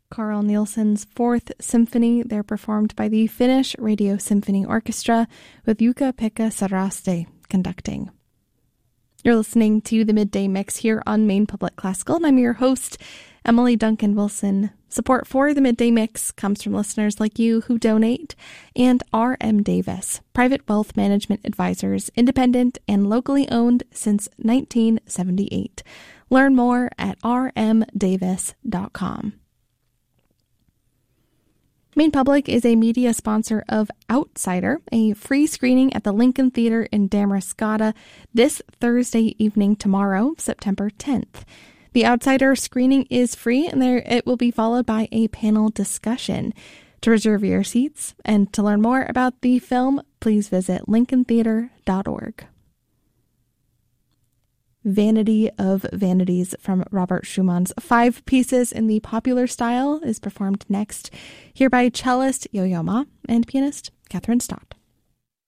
Carl Nielsen's Fourth Symphony. They're performed by the Finnish Radio Symphony Orchestra with Jukka-Pekka Saraste conducting. You're listening to the Midday Mix here on Maine Public Classical, and I'm your host, Emily Duncan Wilson. Support for the Midday Mix comes from listeners like you who donate, and R.M. Davis, private wealth management advisors, independent and locally owned since 1978. Learn more at rmdavis.com. Maine Public is a media sponsor of Outsider, a free screening at the Lincoln Theater in Damariscotta this Thursday evening tomorrow, September 10th. The Outsider screening is free, and it will be followed by a panel discussion. To reserve your seats and to learn more about the film, please visit lincolntheater.org. Vanity of Vanities from Robert Schumann's 5 pieces in the popular style is performed next, here by cellist Yo-Yo Ma and pianist Catherine Stott.